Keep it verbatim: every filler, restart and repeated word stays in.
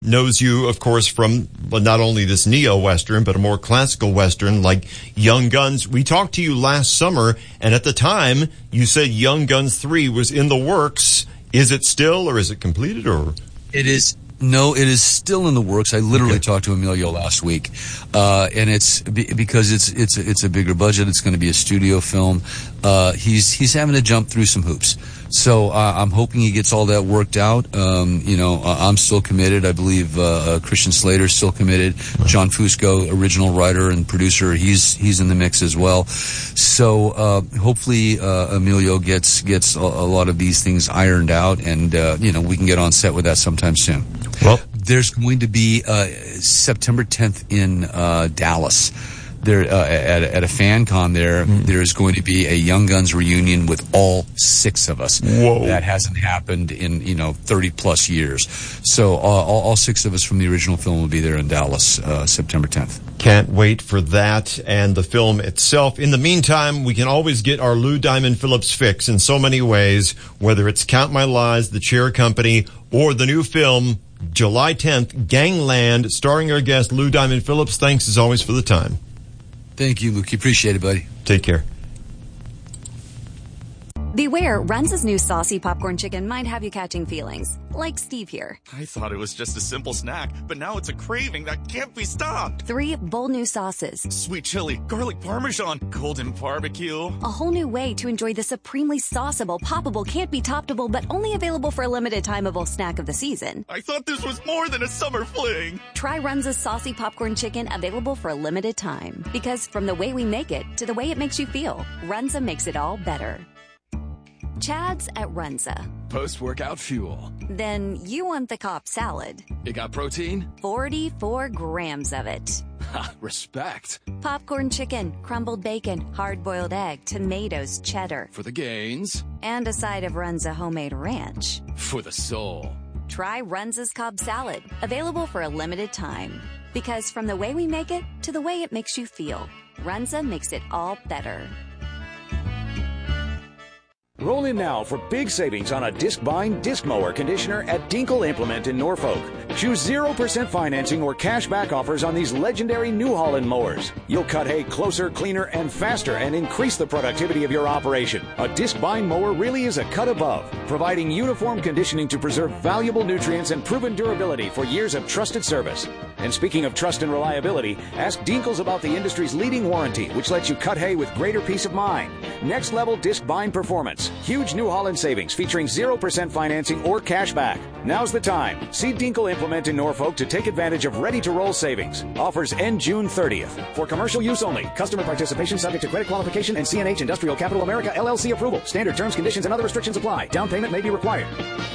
knows you, of course, from well, not only this neo-Western, but a more classical Western like Young Guns. We talked to you last summer, and at the time, you said Young Guns three was in the works. Is it still, or is it completed, or? It is. No, it is still in the works. I literally okay. talked to Emilio last week, uh, and it's be, because it's it's it's a bigger budget. It's going to be a studio film. Uh, he's he's having to jump through some hoops. So uh, I'm hoping he gets all that worked out. Um, you know, uh, I'm still committed. I believe uh, uh, Christian Slater's still committed. John Fusco, original writer and producer, he's he's in the mix as well. So uh, hopefully uh, Emilio gets gets a, a lot of these things ironed out, and uh, you know, we can get on set with that sometime soon. Well, there's going to be uh, September tenth in uh, Dallas. There uh, at, at a fan con there, mm. there's going to be a Young Guns reunion with all six of us. Whoa. That hasn't happened in, you know, thirty plus years. So uh, all, all six of us from the original film will be there in Dallas, uh, September tenth. Can't wait for that and the film itself. In the meantime, we can always get our Lou Diamond Phillips fix in so many ways, whether it's Count My Lies, The Chair Company, or the new film, July tenth, Gangland, starring our guest Lou Diamond Phillips. Thanks as always for the time. Thank you, Luke. Appreciate it, buddy. Take care. Beware, Runza's new saucy popcorn chicken might have you catching feelings. Like Steve here. I thought it was just a simple snack, but now it's a craving that can't be stopped. Three bold new sauces. Sweet chili, garlic parmesan, golden barbecue. A whole new way to enjoy the supremely sauceable, poppable, can't be toppable, but only available for a limited timeable snack of the season. I thought this was more than a summer fling. Try Runza's saucy popcorn chicken, available for a limited time. Because from the way we make it to the way it makes you feel, Runza makes it all better. Chad's at Runza. Post-workout fuel. Then you want the Cobb salad. It got protein? forty-four grams of it. Ha, respect. Popcorn chicken, crumbled bacon, hard-boiled egg, tomatoes, cheddar. For the gains. And a side of Runza homemade ranch. For the soul. Try Runza's Cobb salad. Available for a limited time. Because from the way we make it to the way it makes you feel, Runza makes it all better. Roll in now for big savings on a disc-bind disc mower conditioner at Dinkle Implement in Norfolk. Choose zero percent financing or cash back offers on these legendary New Holland mowers. You'll cut hay closer, cleaner, and faster and increase the productivity of your operation. A disc-bind mower really is a cut above, providing uniform conditioning to preserve valuable nutrients and proven durability for years of trusted service. And speaking of trust and reliability, ask Dinkles about the industry's leading warranty, which lets you cut hay with greater peace of mind. Next level disc bind performance. Huge New Holland savings featuring zero percent financing or cash back. Now's the time. See Dinkle Implement in Norfolk to take advantage of ready-to-roll savings. Offers end June thirtieth. For commercial use only. Customer participation subject to credit qualification and C N H Industrial Capital America L L C approval. Standard terms, conditions, and other restrictions apply. Down payment may be required.